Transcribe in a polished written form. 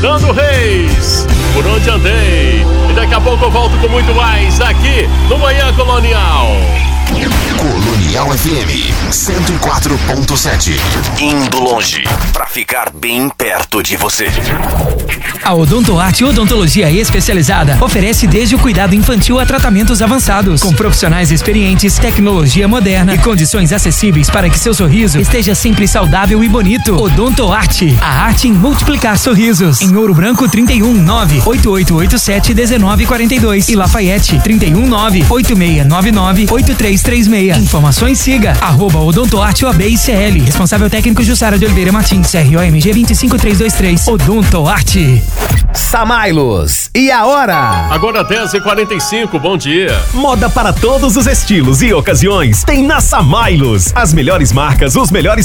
Sandro Reis, Por Onde Andei. E daqui a pouco eu volto com muito mais aqui no Manhã Colonial. Colonial FM 104.7. Indo longe pra ficar bem perto de você. A Odontoarte Odontologia Especializada oferece desde o cuidado infantil a tratamentos avançados, com profissionais experientes, tecnologia moderna e condições acessíveis para que seu sorriso esteja sempre saudável e bonito. Odontoarte, a arte em multiplicar sorrisos. Em Ouro Branco 31 98887-1942 e Lafayette 31 98699-8336. Informações siga @Odontoarte OAB-ICL. Responsável técnico Jussara de Oliveira Martins, CROMG 25323. Odontoarte. Samailos, e a hora? Agora 10h45, bom dia. Moda para todos os estilos e ocasiões tem na Samailos. As melhores marcas, os melhores